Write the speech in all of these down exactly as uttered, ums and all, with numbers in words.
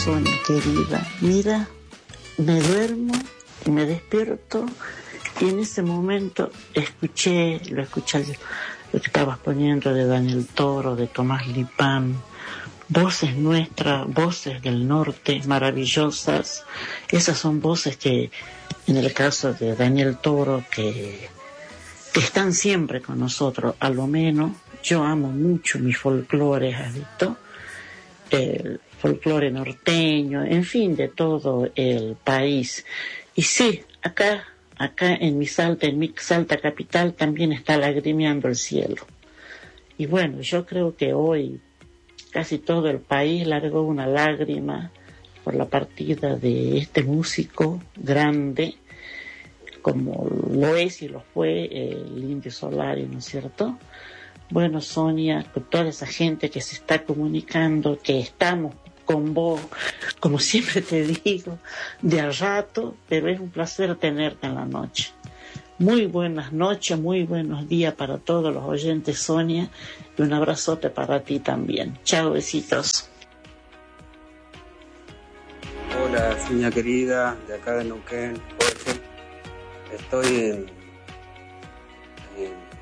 Sonia querida, mira, me duermo y me despierto y en ese momento escuché, lo escuché lo que estabas poniendo de Daniel Toro, de Tomás Lipán, voces nuestras, voces del norte, maravillosas. Esas son voces que, en el caso de Daniel Toro, que, que están siempre con nosotros, a lo menos. Yo amo mucho mi folclore, ¿has visto? El folclore norteño, en fin, de todo el país. Y sí, acá, acá en mi Salta, en mi Salta capital, también está lagrimeando el cielo. Y bueno, yo creo que hoy casi todo el país largó una lágrima por la partida de este músico grande, como lo es y lo fue el Indio Solari, ¿no es cierto? Bueno, Sonia, con toda esa gente que se está comunicando, que estamos con vos, como siempre te digo, de a rato, pero es un placer tenerte en la noche. Muy buenas noches, muy buenos días para todos los oyentes, Sonia, y un abrazote para ti también. Chao, besitos. Hola, Sonia querida, de acá de Neuquén, Jorge. Estoy en, en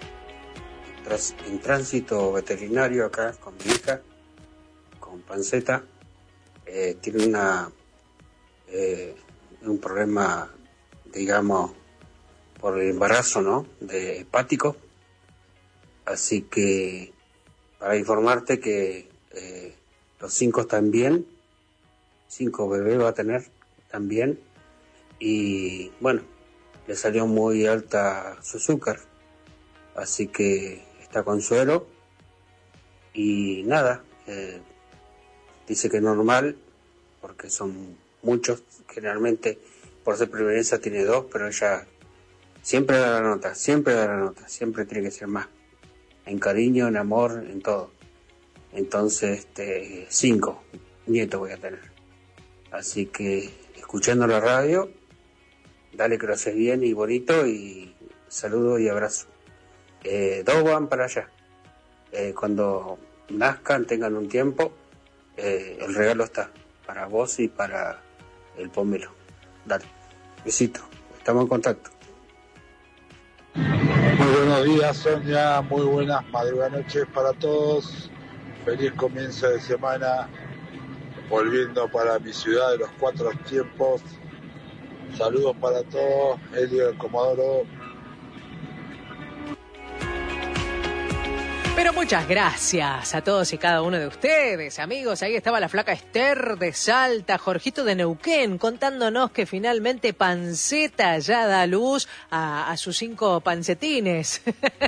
en tránsito veterinario acá con mi hija, con Panceta. Eh, tiene una eh, un problema, digamos, por el embarazo, ¿no?, de hepático. Así que para informarte que eh, los cinco están bien, cinco bebés va a tener también, y bueno, le salió muy alta su azúcar, así que está con suero y nada, eh, dice que es normal porque son muchos, generalmente por ser primeriza tiene dos, pero ella siempre da la nota, siempre da la nota, siempre tiene que ser más, en cariño, en amor, en todo. Entonces, este, cinco nietos voy a tener, así que escuchando la radio, dale que lo haces bien y bonito, y saludo y abrazo. Eh, dos van para allá. Eh, cuando nazcan, tengan un tiempo, eh, el regalo está para vos y para el pomelo. Dale, besito, estamos en contacto. Muy buenos días, Sonia, muy buenas madrugadas noches para todos. Feliz comienzo de semana, volviendo para mi ciudad de los cuatro tiempos. Saludos para todos, Elio del Comodoro. Pero muchas gracias a todos y cada uno de ustedes, amigos. Ahí estaba la flaca Esther de Salta, Jorgito de Neuquén, contándonos que finalmente Panceta ya da luz a, a sus cinco pancetines.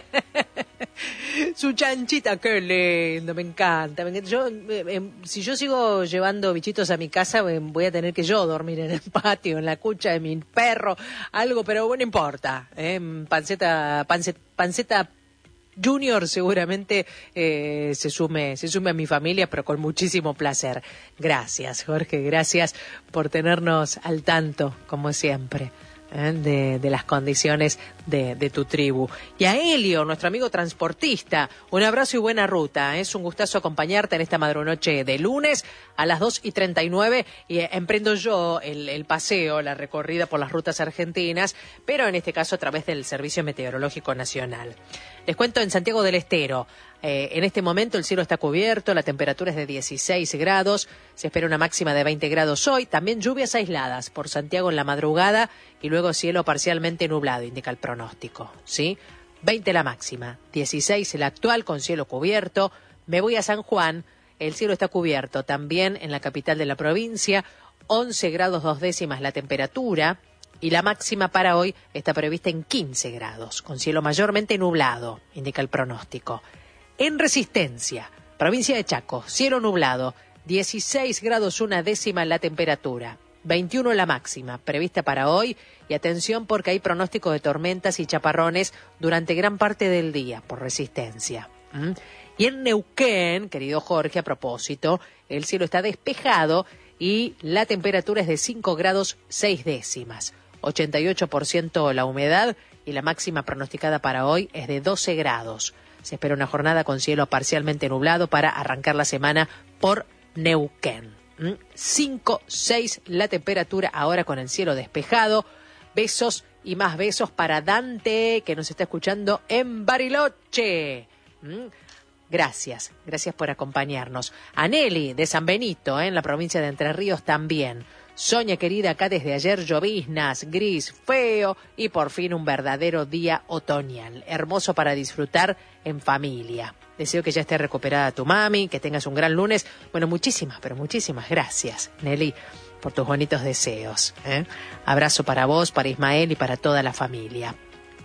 Su chanchita, qué lindo, me encanta. Me encanta. Yo, eh, eh, si yo sigo llevando bichitos a mi casa, eh, voy a tener que yo dormir en el patio, en la cucha de mi perro, algo, pero bueno, no importa. Eh, panceta, panceta, panceta Junior seguramente eh, se sume, se sume a mi familia, pero con muchísimo placer. Gracias, Jorge, gracias por tenernos al tanto, como siempre, ¿eh? de, de las condiciones de, de tu tribu. Y a Elio, nuestro amigo transportista, un abrazo y buena ruta. ¿eh? Es un gustazo acompañarte en esta madrunoche de lunes a las dos y treinta y nueve, y eh, emprendo yo el, el paseo, la recorrida por las rutas argentinas, pero en este caso a través del Servicio Meteorológico Nacional. Les cuento en Santiago del Estero, eh, en este momento el cielo está cubierto, la temperatura es de dieciséis grados, se espera una máxima de veinte grados hoy, también lluvias aisladas por Santiago en la madrugada y luego cielo parcialmente nublado, indica el pronóstico, ¿sí? veinte la máxima, dieciséis el actual con cielo cubierto. Me voy a San Juan, el cielo está cubierto también en la capital de la provincia, once grados dos décimas la temperatura. Y la máxima para hoy está prevista en quince grados, con cielo mayormente nublado, indica el pronóstico. En Resistencia, provincia de Chaco, cielo nublado, dieciséis grados una décima la temperatura, veintiuno la máxima prevista para hoy, y atención porque hay pronóstico de tormentas y chaparrones durante gran parte del día por Resistencia. ¿Mm? Y en Neuquén, querido Jorge, a propósito, el cielo está despejado y la temperatura es de cinco grados seis décimas. ochenta y ocho por ciento la humedad y la máxima pronosticada para hoy es de doce grados. Se espera una jornada con cielo parcialmente nublado para arrancar la semana por Neuquén. cinco, seis la temperatura ahora con el cielo despejado. Besos y más besos para Dante, que nos está escuchando en Bariloche. ¿Mm? Gracias, gracias por acompañarnos. A Nelly de San Benito, ¿eh? En la provincia de Entre Ríos también. Sonia querida, acá desde ayer lloviznas, gris, feo y por fin un verdadero día otoñal. Hermoso para disfrutar en familia. Deseo que ya esté recuperada tu mami, que tengas un gran lunes. Bueno, muchísimas, pero muchísimas gracias, Nelly, por tus bonitos deseos. ¿eh? Abrazo para vos, para Ismael y para toda la familia.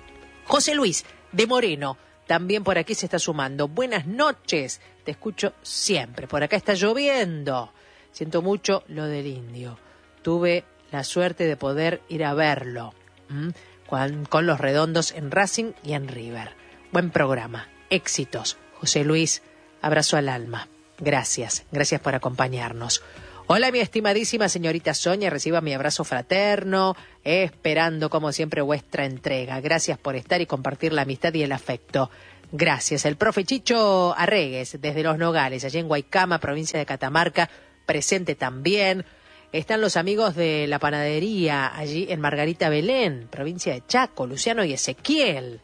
José Luis de Moreno, también por aquí se está sumando. Buenas noches, te escucho siempre. Por acá está lloviendo. Siento mucho lo del indio. Tuve la suerte de poder ir a verlo ¿m? Con, con los redondos en Racing y en River. Buen programa, éxitos. José Luis, abrazo al alma. Gracias, gracias por acompañarnos. Hola, mi estimadísima señorita Sonia, reciba mi abrazo fraterno, esperando como siempre vuestra entrega. Gracias por estar y compartir la amistad y el afecto. Gracias. El profe Chicho Arregues, desde Los Nogales, allá en Guaycama, provincia de Catamarca, presente también. Están los amigos de la panadería, allí en Margarita Belén, provincia de Chaco, Luciano y Ezequiel.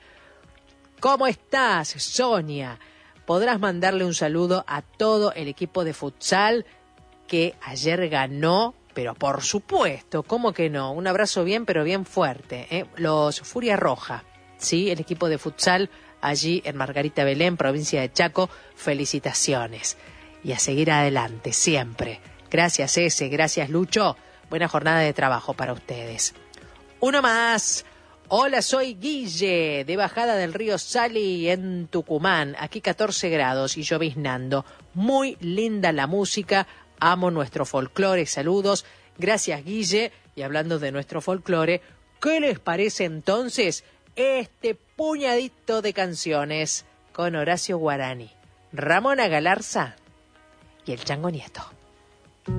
¿Cómo estás, Sonia? Podrás mandarle un saludo a todo el equipo de futsal que ayer ganó, pero por supuesto, ¿cómo que no? Un abrazo bien, pero bien fuerte. ¿eh? Los Furia Roja, ¿sí? El equipo de futsal allí en Margarita Belén, provincia de Chaco, felicitaciones. Y a seguir adelante, siempre. Gracias, Ese, gracias, Lucho. Buena jornada de trabajo para ustedes. Uno más. Hola, soy Guille, de Bajada del Río Sali, en Tucumán. Aquí catorce grados y lloviznando. Muy linda la música. Amo nuestro folclore, saludos. Gracias, Guille. Y hablando de nuestro folclore, ¿qué les parece entonces este puñadito de canciones con Horacio Guarani, Ramona Galarza y el Chango Nieto?